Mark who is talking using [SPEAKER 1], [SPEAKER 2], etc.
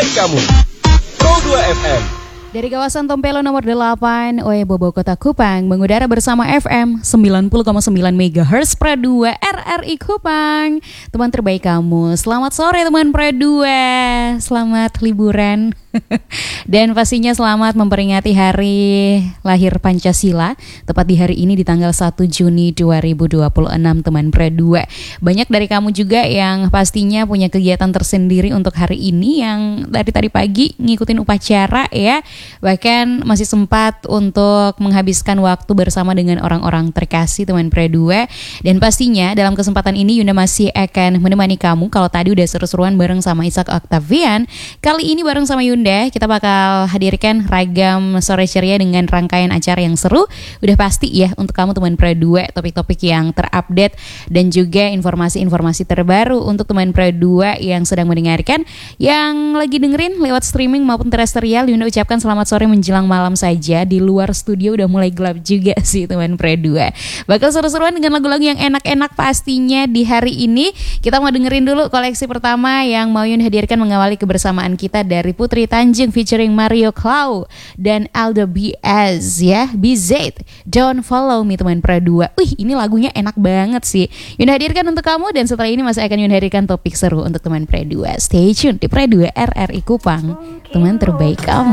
[SPEAKER 1] terbaik kamu. Pro 2 FM.
[SPEAKER 2] Dari kawasan Tompelo nomor 8, Bobo Kota Kupang, mengudara bersama FM 90,9 MHz Pro 2 RRI Kupang. Teman terbaik kamu. Selamat sore teman Pro 2. Selamat liburan. Dan pastinya selamat memperingati hari lahir Pancasila. Tepat di hari ini di tanggal 1 Juni 2026 teman Pro 2. Banyak dari kamu juga yang pastinya punya kegiatan tersendiri untuk hari ini, yang dari tadi pagi ngikutin upacara ya. Bahkan masih sempat untuk menghabiskan waktu bersama dengan orang-orang terkasih teman Pro 2. Dan pastinya dalam kesempatan ini Yunda masih akan menemani kamu. Kalau tadi udah seru-seruan bareng sama Ishak Octavian, kali ini bareng sama Yunda kita bakal hadirkan ragam sore ceria dengan rangkaian acara yang seru. Udah pasti ya untuk kamu teman Pro 2, topik-topik yang terupdate dan juga informasi-informasi terbaru untuk teman Pro 2 yang sedang mendengarkan, yang lagi dengerin lewat streaming maupun terestrial. Yunda ucapkan selamat sore menjelang malam saja. Di luar studio udah mulai gelap juga sih teman Pro 2. Bakal seru-seruan dengan lagu-lagu yang enak-enak pastinya di hari ini. Kita mau dengerin dulu koleksi pertama yang mau Yunda hadirkan mengawali kebersamaan kita dari Putri Tanjung featuring Mario Clau dan Aldo BS ya, BZ, Don't Follow Me teman Pro 2. Wih, ini lagunya enak banget sih. Yunda hadirkan untuk kamu, dan setelah ini masih akan Yunda hadirkan topik seru untuk teman Pro 2. Stay tune di Pro 2 RRI Kupang, teman terbaik kamu.